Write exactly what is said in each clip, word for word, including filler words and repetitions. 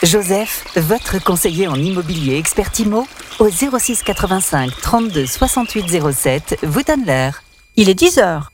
Joseph, votre conseiller en immobilier expert Imo, au zéro six quatre-vingt-cinq trente-deux soixante-huit zéro sept, vous donne l'heure. Il est dix heures.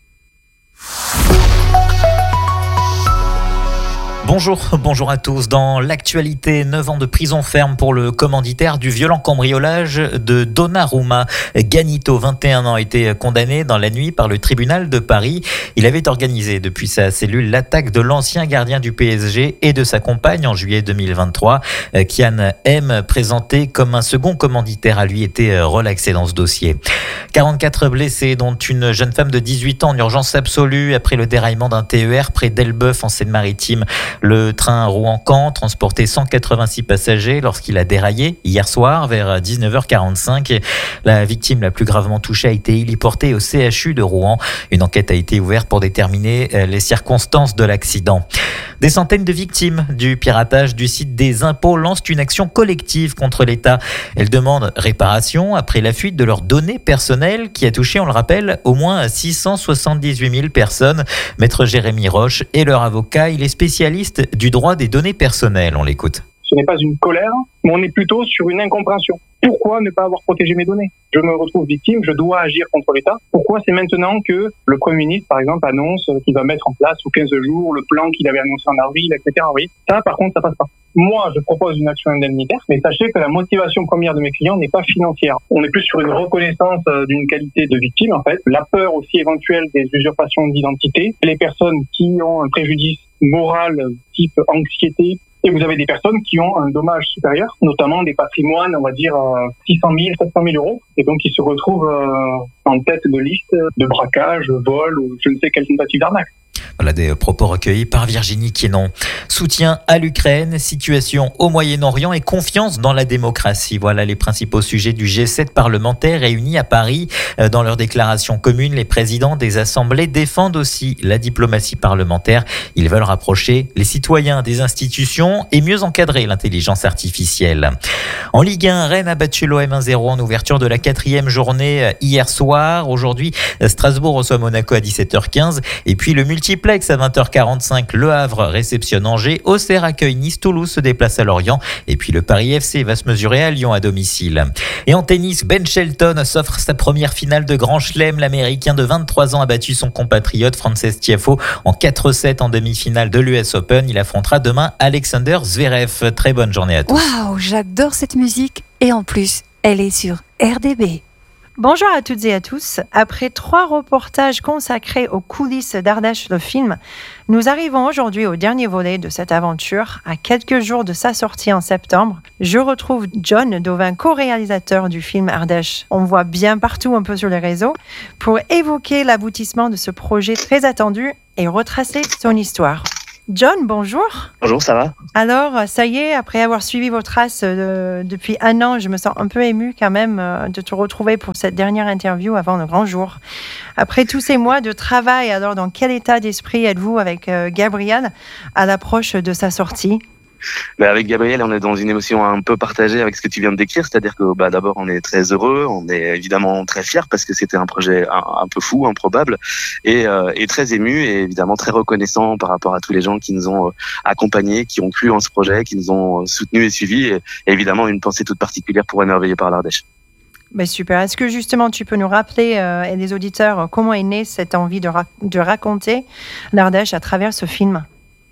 Bonjour, bonjour à tous. Dans l'actualité, neuf ans de prison ferme pour le commanditaire du violent cambriolage de Donnarumma. Ganito, vingt et un ans, a été condamné dans la nuit par le tribunal de Paris. Il avait organisé depuis sa cellule l'attaque de l'ancien gardien du P S G et de sa compagne en juillet deux mille vingt-trois. Kian M, présenté comme un second commanditaire, a lui été relaxé dans ce dossier. quarante-quatre blessés, dont une jeune femme de dix-huit ans en urgence absolue après le déraillement d'un T E R près d'Elbeuf en Seine-Maritime. Le train Rouen-Caen transportait cent quatre-vingt-six passagers lorsqu'il a déraillé hier soir vers dix-neuf heures quarante-cinq. La victime la plus gravement touchée a été héliportée au C H U de Rouen. Une enquête a été ouverte pour déterminer les circonstances de l'accident. Des centaines de victimes du piratage du site des impôts lancent une action collective contre l'État. Elles demandent réparation après la fuite de leurs données personnelles qui a touché, on le rappelle, au moins six cent soixante-dix-huit mille personnes. Maître Jérémy Roche est leur avocat. Il est spécialiste du droit des données personnelles. On l'écoute. Ce n'est pas une colère, mais on est plutôt sur une incompréhension. Pourquoi ne pas avoir protégé mes données ? Je me retrouve victime, je dois agir contre l'État. Pourquoi c'est maintenant que le Premier ministre, par exemple, annonce qu'il va mettre en place sous quinze jours le plan qu'il avait annoncé en avril, et cetera. Oui, ça, par contre, ça passe pas. Moi, je propose une action indemnitaire, mais sachez que la motivation première de mes clients n'est pas financière. On est plus sur une reconnaissance d'une qualité de victime, en fait. La peur aussi éventuelle des usurpations d'identité. Les personnes qui ont un préjudice moral type anxiété, et vous avez des personnes qui ont un dommage supérieur, notamment des patrimoines, on va dire, euh, six cent mille, sept cent mille euros, et donc ils se retrouvent euh, en tête de liste de braquage, vol ou je ne sais quelle tentative d'arnaque. Voilà des propos recueillis par Virginie Quénon. Soutien à l'Ukraine, situation au Moyen-Orient et confiance dans la démocratie. Voilà les principaux sujets du G sept parlementaire réunis à Paris. Dans leur déclaration commune, les présidents des assemblées défendent aussi la diplomatie parlementaire. Ils veulent rapprocher les citoyens des institutions et mieux encadrer l'intelligence artificielle. En Ligue un, Rennes a battu l'O M un zéro en ouverture de la quatrième journée hier soir. Aujourd'hui, Strasbourg reçoit Monaco à dix-sept heures quinze. Et puis le multiplex à vingt heures quarante-cinq, Le Havre réceptionne Angers, Auxerre accueille Nice, Toulouse se déplace à Lorient et puis le Paris F C va se mesurer à Lyon à domicile. Et en tennis, Ben Shelton s'offre sa première finale de Grand Chelem. L'Américain de vingt-trois ans a battu son compatriote Frances Tiafoe en quatre sept en demi-finale de l'U S Open. Il affrontera demain Alexander Zverev. Très bonne journée à tous. Waouh, j'adore cette musique et en plus, elle est sur R D B. Bonjour à toutes et à tous. Après trois reportages consacrés aux coulisses d'Ardèche le film, nous arrivons aujourd'hui au dernier volet de cette aventure. À quelques jours de sa sortie en septembre, je retrouve John Dauvin, co-réalisateur du film Ardèche. On voit bien partout un peu sur les réseaux pour évoquer l'aboutissement de ce projet très attendu et retracer son histoire. John, bonjour. Bonjour, ça va ? Alors, ça y est, après avoir suivi vos traces euh, depuis un an, je me sens un peu émue quand même euh, de te retrouver pour cette dernière interview avant le grand jour. Après tous ces mois de travail, alors dans quel état d'esprit êtes-vous avec euh, Gabriel à l'approche de sa sortie ? Bah avec Gabriel, on est dans une émotion un peu partagée avec ce que tu viens de décrire, c'est-à-dire que bah, d'abord on est très heureux, on est évidemment très fiers parce que c'était un projet un, un peu fou, improbable, et, euh, et très ému et évidemment très reconnaissant par rapport à tous les gens qui nous ont euh, accompagnés, qui ont cru en ce projet, qui nous ont euh, soutenus et suivis, et, et évidemment une pensée toute particulière pour Émerveillé par l'Ardèche. Ben super. Est-ce que justement tu peux nous rappeler euh, et les auditeurs comment est née cette envie de, ra- de raconter l'Ardèche à travers ce film ?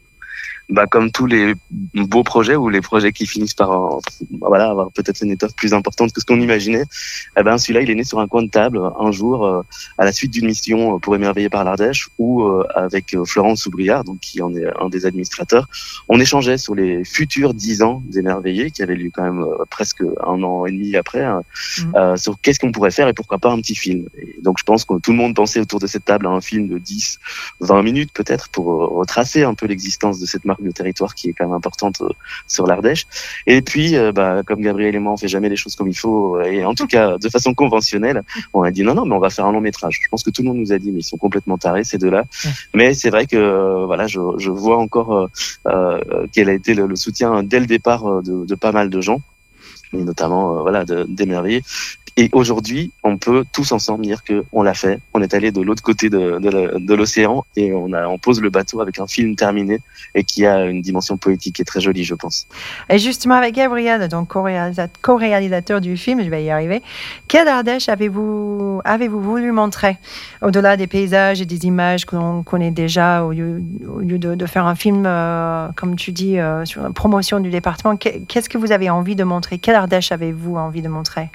Bah, comme tous les beaux projets ou les projets qui finissent par euh, voilà, avoir peut-être une étoffe plus importante que ce qu'on imaginait, eh ben, celui-là, il est né sur un coin de table un jour euh, à la suite d'une mission pour Émerveillé par l'Ardèche où, euh, avec euh, Florence Soubriard, donc, qui en est un des administrateurs, on échangeait sur les futurs dix ans d'Émerveillé, qui avait lieu quand même euh, presque un an et demi après, hein, mmh. euh, sur qu'est-ce qu'on pourrait faire et pourquoi pas un petit film. Et donc, je pense que tout le monde pensait autour de cette table à un film de dix, vingt minutes peut-être pour euh, retracer un peu l'existence de cette marque de territoire qui est quand même importante euh, sur l'Ardèche. Et puis, euh, bah, comme Gabriel et moi, on fait jamais les choses comme il faut, et en tout cas de façon conventionnelle, on a dit non, non, mais on va faire un long métrage. Je pense que tout le monde nous a dit, mais ils sont complètement tarés ces deux-là. Ouais. Mais c'est vrai que euh, voilà, je, je vois encore euh, euh, quel a été le, le soutien dès le départ de, de pas mal de gens, et notamment euh, voilà, de, d'Émerveillé. Et aujourd'hui, on peut tous ensemble dire qu'on l'a fait. On est allé de l'autre côté de, de, de l'océan et on, a, on pose le bateau avec un film terminé et qui a une dimension poétique qui est très jolie, je pense. Et justement, avec Gabriel, donc co-réalisateur du film, je vais y arriver, quelle Ardèche avez-vous, avez-vous voulu montrer au-delà des paysages et des images que l'on connaît déjà, au lieu, au lieu de, de faire un film, euh, comme tu dis, euh, sur la promotion du département? Qu'est-ce que vous avez envie de montrer? Quelle Ardèche avez-vous envie de montrer?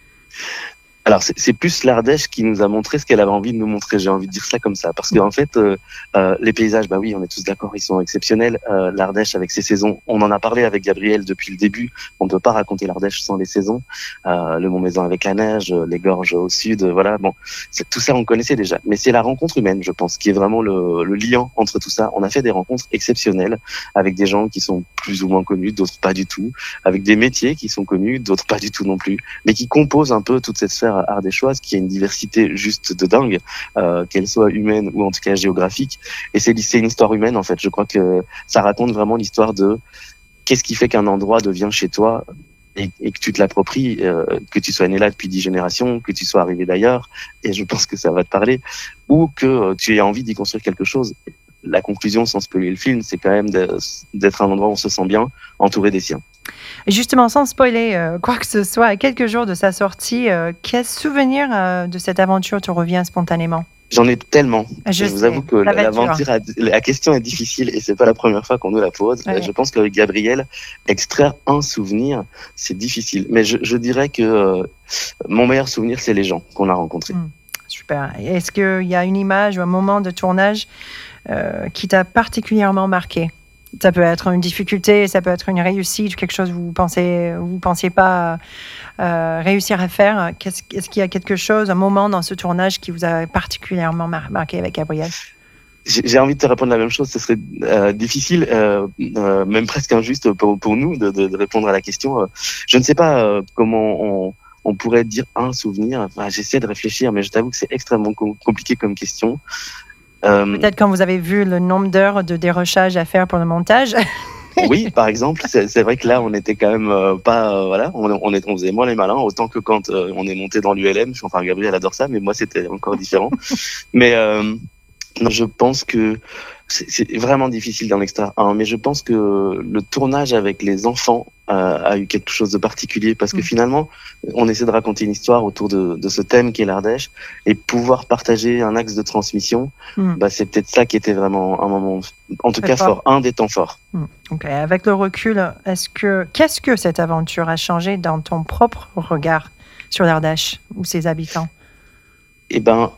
Alors, c'est, c'est plus l'Ardèche qui nous a montré ce qu'elle avait envie de nous montrer. J'ai envie de dire ça comme ça. Parce qu'en fait, euh, euh, les paysages, bah oui, on est tous d'accord, ils sont exceptionnels. Euh, L'Ardèche, avec ses saisons, on en a parlé avec Gabriel depuis le début. On ne peut pas raconter l'Ardèche sans les saisons. Euh, le Mont-Maison avec la neige, les gorges au sud, voilà. Bon, c'est, tout ça, on connaissait déjà. Mais c'est la rencontre humaine, je pense, qui est vraiment le, le liant entre tout ça. On a fait des rencontres exceptionnelles avec des gens qui sont plus ou moins connus, d'autres pas du tout, avec des métiers qui sont connus, d'autres pas du tout non plus, mais qui composent un peu toute cette sphère ardéchoise qui a une diversité juste de dingue, euh, qu'elle soit humaine ou en tout cas géographique. Et c'est, c'est une histoire humaine en fait. Je crois que ça raconte vraiment l'histoire de qu'est-ce qui fait qu'un endroit devient chez toi et, et que tu te l'appropries, euh, que tu sois né là depuis dix générations, que tu sois arrivé d'ailleurs, et je pense que ça va te parler, ou que tu aies envie d'y construire quelque chose. La conclusion, sans spoiler le film, c'est quand même d'être un endroit où on se sent bien, entouré des siens. Et justement, sans spoiler euh, quoi que ce soit, à quelques jours de sa sortie, euh, quel souvenir euh, de cette aventure te revient spontanément? J'en ai tellement. Je, je vous sais, avoue que l'aventure, a, la question est difficile et c'est pas la première fois qu'on nous la pose. Ouais. Je pense qu'avec Gabriel, extraire un souvenir, c'est difficile. Mais je, je dirais que euh, mon meilleur souvenir, c'est les gens qu'on a rencontrés. Mmh, super. Est-ce qu'il y a une image ou un moment de tournage euh, qui t'a particulièrement marqué? Ça peut être une difficulté, ça peut être une réussite, quelque chose que vous pensez, vous pensiez pas euh, réussir à faire. Qu'est-ce, est-ce qu'il y a quelque chose, un moment dans ce tournage qui vous a particulièrement mar- marqué avec Gabriel? J'ai, j'ai envie de te répondre la même chose. Ce serait euh, difficile, euh, euh, même presque injuste pour, pour nous de, de, de répondre à la question. Je ne sais pas euh, comment on, on pourrait dire un souvenir. Enfin, j'essaie de réfléchir, mais je t'avoue que c'est extrêmement com- compliqué comme question. Euh, Peut-être quand vous avez vu le nombre d'heures de dérochage à faire pour le montage. Oui, par exemple, c'est, c'est vrai que là, on était quand même euh, pas, euh, voilà, on, on, est, on faisait moins les malins, autant que quand euh, on est monté dans l'U L M. Enfin, Gabriel adore ça, mais moi, c'était encore différent. mais euh, non, je pense que c'est, c'est vraiment difficile d'en extraire un, mais je pense que le tournage avec les enfants euh, a eu quelque chose de particulier parce que mmh. finalement, on essaie de raconter une histoire autour de, de ce thème qu'est l'Ardèche et pouvoir partager un axe de transmission, mmh. bah, c'est peut-être ça qui était vraiment un moment, en tout c'est cas fort. fort, un des temps forts. Mmh. Okay. Avec le recul, est-ce que, qu'est-ce que cette aventure a changé dans ton propre regard sur l'Ardèche ou ses habitants? Eh ben,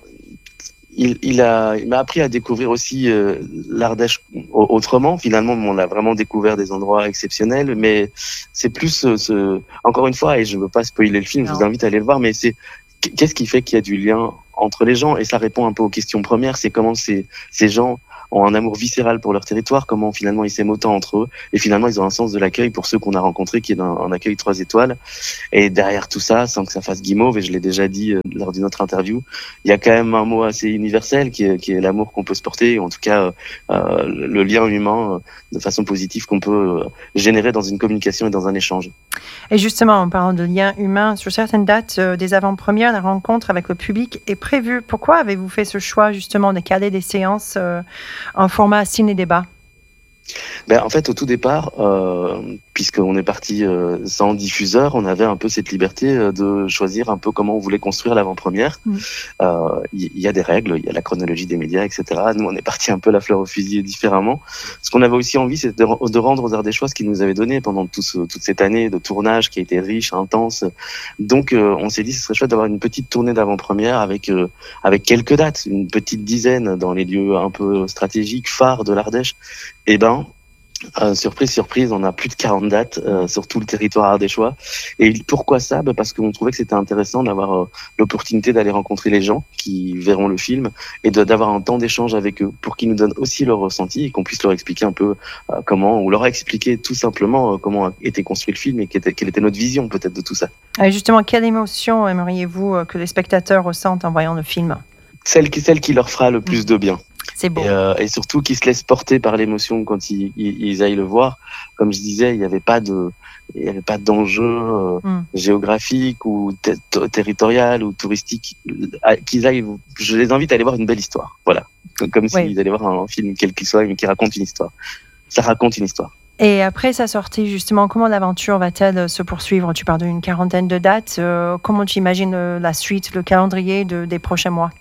Il, il, a, il m'a appris à découvrir aussi euh, l'Ardèche autrement. Finalement, on a vraiment découvert des endroits exceptionnels, mais c'est plus, euh, ce... encore une fois, et je ne veux pas spoiler le film, non. Je vous invite à aller le voir, mais c'est qu'est-ce qui fait qu'il y a du lien entre les gens? Et ça répond un peu aux questions premières, c'est comment ces, ces gens ont un amour viscéral pour leur territoire, comment finalement ils s'aiment autant entre eux, et finalement ils ont un sens de l'accueil pour ceux qu'on a rencontrés, qui est un, un accueil trois étoiles. Et derrière tout ça, sans que ça fasse guimauve, et je l'ai déjà dit euh, lors d'une autre interview, il y a quand même un mot assez universel qui est, qui est l'amour qu'on peut se porter, ou en tout cas euh, le lien humain euh, de façon positive qu'on peut euh, générer dans une communication et dans un échange. Et justement, en parlant de lien humain, sur certaines dates euh, des avant-premières, la rencontre avec le public est prévue. Pourquoi avez-vous fait ce choix justement de caler des séances euh, en format ciné-débat? Ben, en fait, au tout départ, euh, puisqu'on est parti euh, sans diffuseur, on avait un peu cette liberté euh, de choisir un peu comment on voulait construire l'avant-première. Il mmh. euh, y, y a des règles, il y a la chronologie des médias, et cetera. Nous, on est parti un peu la fleur au fusil différemment. Ce qu'on avait aussi envie, c'est de, de rendre aux Ardéchois ce qu'ils nous avaient donné pendant tout ce, toute cette année de tournage qui a été riche, intense. Donc, euh, on s'est dit, ce serait chouette d'avoir une petite tournée d'avant-première avec euh, avec quelques dates, une petite dizaine dans les lieux un peu stratégiques, phares de l'Ardèche. Et ben, Euh, surprise, surprise, on a plus de quarante dates euh, sur tout le territoire ardéchois. Et pourquoi ça? Bah parce qu'on trouvait que c'était intéressant d'avoir euh, l'opportunité d'aller rencontrer les gens qui verront le film et de, d'avoir un temps d'échange avec eux pour qu'ils nous donnent aussi leur ressenti et qu'on puisse leur expliquer un peu euh, comment, ou leur expliquer tout simplement euh, comment était construit le film et quelle était, quelle était notre vision peut-être de tout ça. Et justement, quelle émotion aimeriez-vous que les spectateurs ressentent en voyant le film? Celle qui, celle qui leur fera le plus de bien. C'est beau. Et, euh, et surtout qu'ils se laissent porter par l'émotion quand ils, ils, ils aillent le voir. Comme je disais, il n'y avait pas de, il y avait pas d'enjeu euh, mm. géographique ou ter- territorial ou touristique. Qu'ils aillent, je les invite à aller voir une belle histoire. Voilà, comme, comme oui. s'ils allaient voir un film quel qu'il soit, mais qui raconte une histoire. Ça raconte une histoire. Et après sa sortie, justement, comment l'aventure va-t-elle se poursuivre? Tu parles d'une quarantaine de dates. Euh, comment tu imagines euh, la suite, le calendrier de, des prochains mois?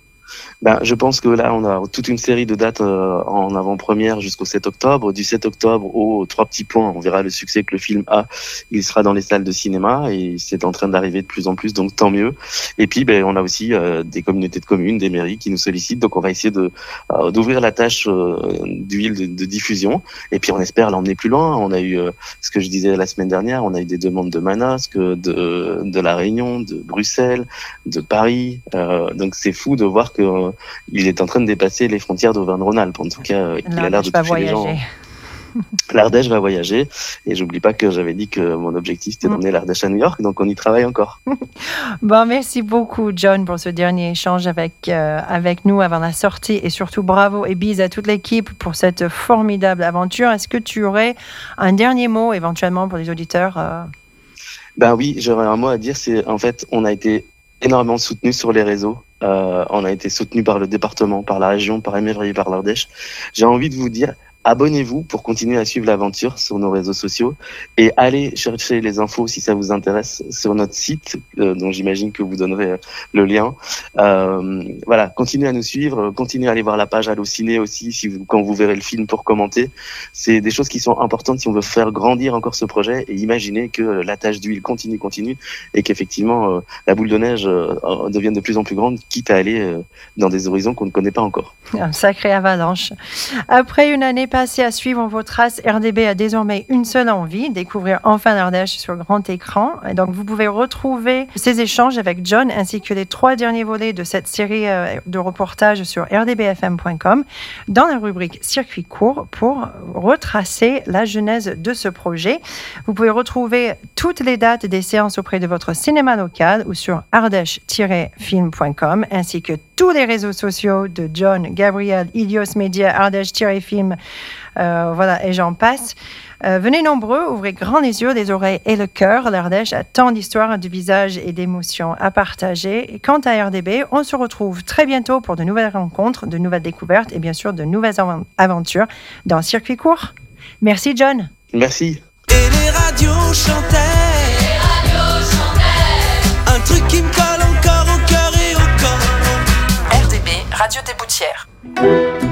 Ben, je pense que là, on a toute une série de dates euh, en avant-première jusqu'au sept octobre. Du sept octobre aux trois petits points, on verra le succès que le film a. Il sera dans les salles de cinéma et c'est en train d'arriver de plus en plus, donc tant mieux. Et puis, ben, on a aussi euh, des communautés de communes, des mairies qui nous sollicitent. Donc, on va essayer de euh, d'ouvrir la tâche euh, d'huile de, de diffusion. Et puis, on espère l'emmener plus loin. On a eu, euh, ce que je disais la semaine dernière, on a eu des demandes de Manosque, de, de La Réunion, de Bruxelles, de Paris. Euh, donc, c'est fou de voir que euh, il est en train de dépasser les frontières d'Auvergne-Rhône-Alpes. En tout cas, il a l'air de toucher les gens. L'Ardèche va voyager. Et j'oublie pas que j'avais dit que mon objectif, c'était d'emmener l'Ardèche à New York. Donc, on y travaille encore. Bon, merci beaucoup, John, pour ce dernier échange avec, euh, avec nous avant la sortie. Et surtout, bravo et bise à toute l'équipe pour cette formidable aventure. Est-ce que tu aurais un dernier mot, éventuellement, pour les auditeurs euh... Ben oui, j'aurais un mot à dire. C'est, en fait, on a été énormément soutenus sur les réseaux. Euh, on a été soutenu par le département, par la région, par Émerveillé par l'Ardèche. J'ai envie de vous dire, abonnez-vous pour continuer à suivre l'aventure sur nos réseaux sociaux et allez chercher les infos si ça vous intéresse sur notre site, euh, dont j'imagine que vous donnerez euh, le lien. Euh, voilà, continuez à nous suivre, continuez à aller voir la page Allociné aussi si vous, quand vous verrez le film pour commenter. C'est des choses qui sont importantes si on veut faire grandir encore ce projet et imaginer que la tâche d'huile continue, continue et qu'effectivement euh, la boule de neige euh, devienne de plus en plus grande, quitte à aller euh, dans des horizons qu'on ne connaît pas encore. Un sacré avalanche. Après une année passée à suivre vos traces, R D B a désormais une seule envie, découvrir enfin l'Ardèche sur grand écran. Et donc, vous pouvez retrouver ces échanges avec John ainsi que les trois derniers volets de cette série de reportages sur r d b f m point com dans la rubrique Circuit court pour retracer la genèse de ce projet. Vous pouvez retrouver toutes les dates des séances auprès de votre cinéma local ou sur ardèche tiret film point com ainsi que tous les réseaux sociaux de John, Gabriel, Ilios Média, Ardèche tiret film. Euh, voilà, et j'en passe. Euh, venez nombreux, ouvrez grand les yeux, les oreilles et le cœur. L'Ardèche a tant d'histoires, de visages et d'émotions à partager. Et quant à R D B, on se retrouve très bientôt pour de nouvelles rencontres, de nouvelles découvertes et bien sûr de nouvelles aventures dans Circuit court. Merci John. Merci. Et les radios chantaient, les radios chantaient, un truc qui me colle encore au cœur et au corps. R D B, Radio des Boutières.